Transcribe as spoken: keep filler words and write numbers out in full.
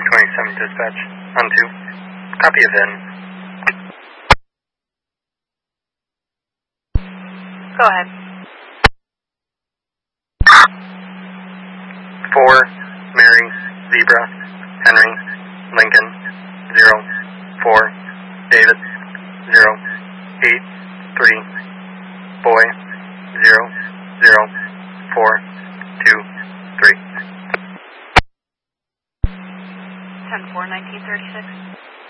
two twenty-seven dispatch. On two. Copy of N. Go ahead. four, Mary, Zebra, Henry, Lincoln, zero, four, David, zero, eight, three, Boy, zero, zero, four, two, three. ten four, nineteen thirty-six.